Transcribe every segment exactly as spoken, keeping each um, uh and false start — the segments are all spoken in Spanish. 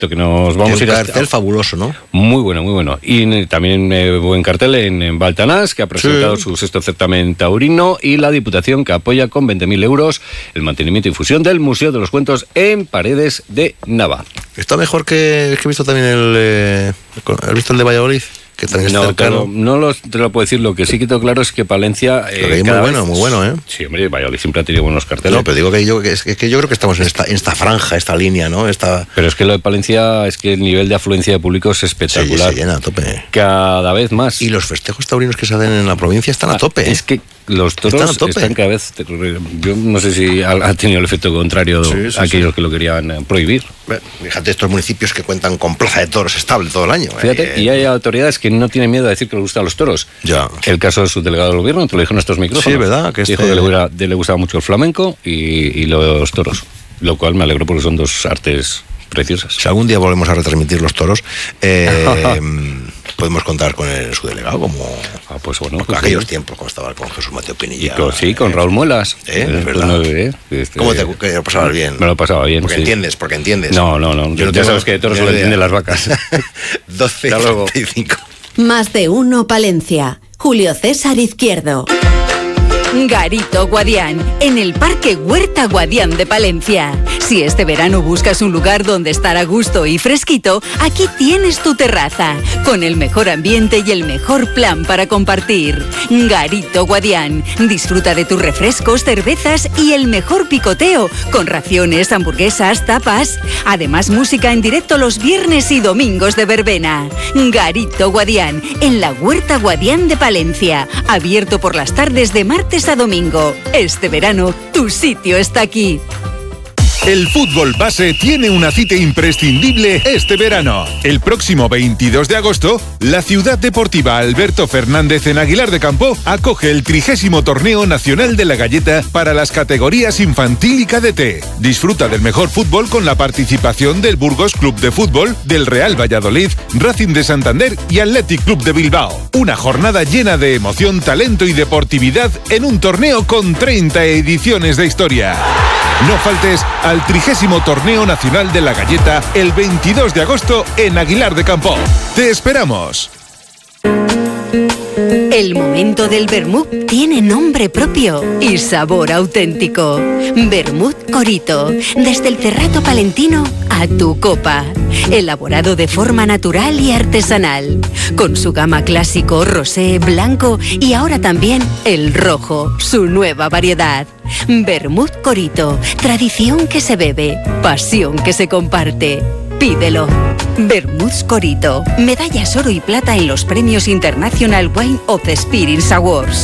que nos vamos Tiene a ir un cartel fabuloso, ¿no? Muy bueno, muy bueno. Y también eh, buen cartel en, en Baltanás, que ha presentado sí. su sexto certamen taurino, y la Diputación, que apoya con veinte mil euros el mantenimiento y difusión del Museo de los Cuentos en Paredes de Nava. Está mejor que, que he visto también el, eh, ¿has visto el de Valladolid? Que también no, es cercano. No lo, te lo puedo decir, lo que sí que tengo claro es que Palencia... Eh, es muy bueno, vez, muy bueno, ¿eh? Sí, hombre, Valladolid siempre ha tenido buenos carteles. No, pero digo que yo, que es, que yo creo que estamos en esta, en esta franja, esta línea, ¿no? Esta... Pero es que lo de Palencia, es que el nivel de afluencia de público es espectacular. Sí, se llena a tope. Cada vez más. Y los festejos taurinos que se hacen en la provincia están a tope. Ah, es que los toros están, a tope. están cada vez... Yo no sé si ha tenido el efecto contrario sí, sí, a aquellos sí. que lo querían prohibir. Fíjate, estos municipios que cuentan con plaza de toros estable todo el año. Fíjate, eh, y hay autoridades que no tienen miedo a decir que les gustan los toros. Ya. El caso de su delegado del gobierno, te lo dijo en estos micrófonos. Sí, verdad. Que dijo este... que le, hubiera, le gustaba mucho el flamenco y, y los toros, lo cual me alegro porque son dos artes preciosas. Si algún día volvemos a retransmitir los toros, eh, podemos contar con el, su delegado, como ah, pues bueno, pues aquellos sí. tiempos, como estaba con Jesús Mateo Pinilla. Y con, sí, con Raúl Muelas. ¿Eh? Es verdad. No, eh, este, ¿Cómo te, te lo pasabas bien? Me lo pasaba bien, Porque sí. entiendes, porque entiendes. No, no, no. Yo no ya sabes que de toros solo entienden las vacas. doce treinta y cinco. Más de uno Palencia. Julio César Izquierdo. Garito Guadián, en el Parque Huerta Guadián de Palencia. Si este verano buscas un lugar donde estar a gusto y fresquito, aquí tienes tu terraza, con el mejor ambiente y el mejor plan para compartir. Garito Guadián, disfruta de tus refrescos, cervezas y el mejor picoteo, con raciones, hamburguesas, tapas. Además, música en directo los viernes y domingos de verbena. Garito Guadián, en la Huerta Guadián de Palencia, abierto por las tardes de martes a domingo. Este verano, tu sitio está aquí. El fútbol base tiene una cita imprescindible este verano. El próximo veintidós de agosto, la Ciudad Deportiva Alberto Fernández en Aguilar de Campo acoge el trigésimo Torneo Nacional de la Galleta para las categorías infantil y cadete. Disfruta del mejor fútbol con la participación del Burgos Club de Fútbol, del Real Valladolid, Racing de Santander y Athletic Club de Bilbao. Una jornada llena de emoción, talento y deportividad en un torneo con treinta ediciones de historia. No faltes al trigésimo Torneo Nacional de la Galleta el veintidós de agosto en Aguilar de Campo. ¡Te esperamos! El momento del vermut tiene nombre propio y sabor auténtico. Vermut Corito, desde el Cerrato Palentino a tu copa. Elaborado de forma natural y artesanal, con su gama clásico, rosé, blanco y ahora también el rojo, su nueva variedad. Vermut Corito, tradición que se bebe, pasión que se comparte. Pídelo. Vermut Corito, medallas oro y plata en los premios International Wine of the Spirits Awards.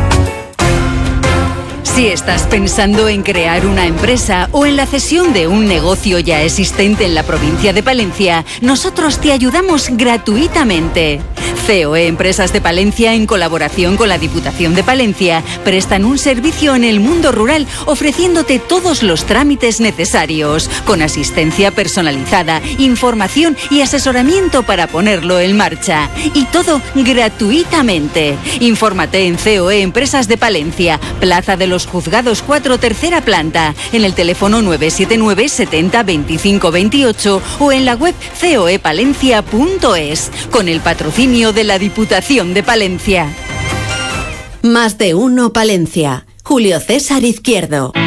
Si estás pensando en crear una empresa o en la cesión de un negocio ya existente en la provincia de Palencia, nosotros te ayudamos gratuitamente. C O E Empresas de Palencia, en colaboración con la Diputación de Palencia, prestan un servicio en el mundo rural ofreciéndote todos los trámites necesarios, con asistencia personalizada, información y asesoramiento para ponerlo en marcha. Y todo gratuitamente. Infórmate en C O E Empresas de Palencia, Plaza de los Juzgados cuatro, tercera planta, en el teléfono nueve siete nueve setenta veinticinco veintiocho o en la web coepalencia punto es, con el patrocinio de la Diputación de Palencia. Más de uno Palencia. Julio César Izquierdo.